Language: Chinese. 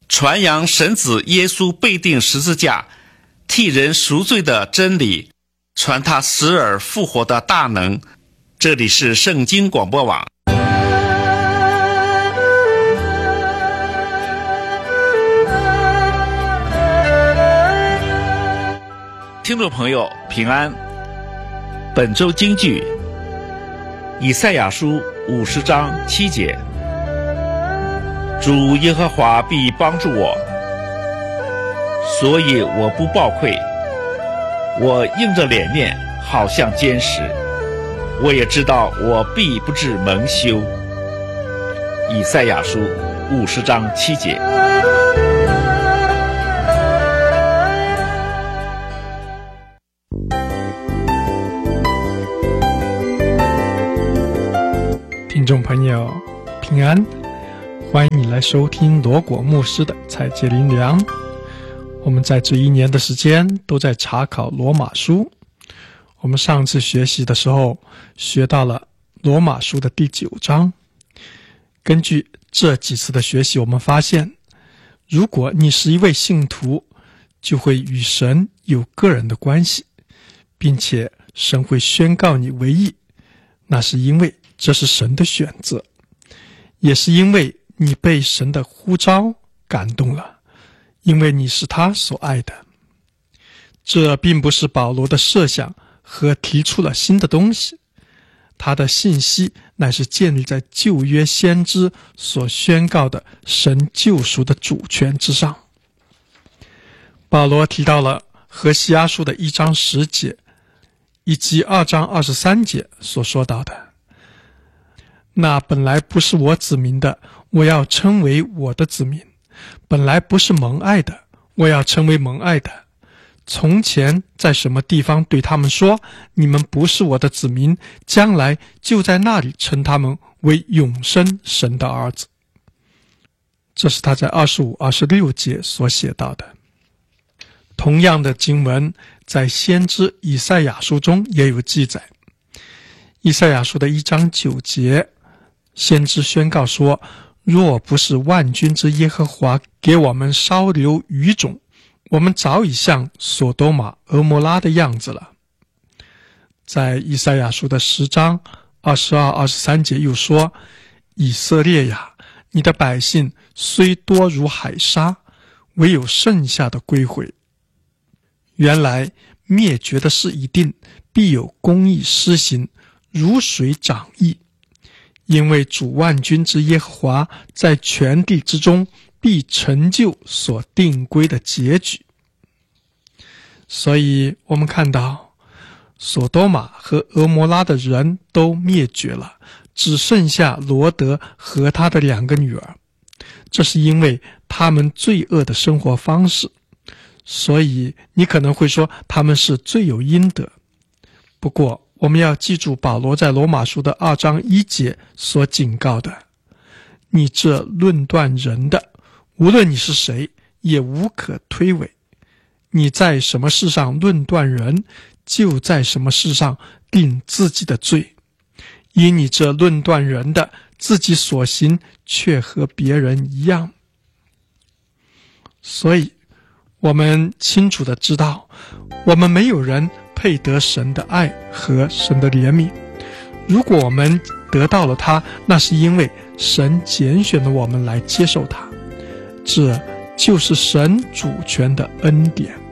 传扬神子耶稣被钉十字架替人赎罪的真理，传他死而复活的大能。这里是圣经广播网。听众朋友平安，本周金句以赛亚书50章7节，主耶和华必帮助我，所以我不抱愧。我硬着脸面，好像坚石，我也知道我必不致蒙羞。以赛亚书50章7节。 听众朋友平安，欢迎你来收听罗果牧师的采节灵粮。我们在这一年的时间都在查考罗马书。我们上次学习的时候学到了罗马书的第9章。根据这几次的学习，我们发现如果你是一位信徒，就会与神有个人的关系，并且神会宣告你为义，那是因为这是神的选择，也是因为你被神的呼召感动了，因为你是他所爱的。这并不是保罗的设想和提出了新的东西，他的信息乃是建立在旧约先知所宣告的神救赎的主权之上。保罗提到了何西阿书的1章10节以及2章23节所说到的，那本来不是我子民的，我要称为我的子民；本来不是蒙爱的，我要称为蒙爱的。从前在什么地方对他们说，你们不是我的子民，将来就在那里称他们为永生神的儿子。这是他在25、26节所写到的。同样的经文在先知以赛亚书中也有记载。以赛亚书的1章9节，先知宣告说，若不是万军之耶和华给我们稍留余种，我们早已像索多玛、俄摩拉的样子了。在以赛亚书的10章22、23节又说，以色列呀，你的百姓虽多如海沙，唯有剩下的归回。原来灭绝的事已定，必有公义施行，如水涨溢。因为主万军之耶和华在全地之中必成就所定规的结局。所以我们看到索多玛和俄摩拉的人都灭绝了，只剩下罗德和他的2个女儿。这是因为他们罪恶的生活方式，所以你可能会说他们是罪有应得。不过我们要记住保罗在罗马书的2章1节所警告的，你这论断人的，无论你是谁，也无可推诿。你在什么事上论断人，就在什么事上定自己的罪。因你这论断人的，自己所行却和别人一样。所以我们清楚地知道，我们没有人配得神的爱和神的怜悯。如果我们得到了他，那是因为神拣选了我们来接受他，这就是神主权的恩典。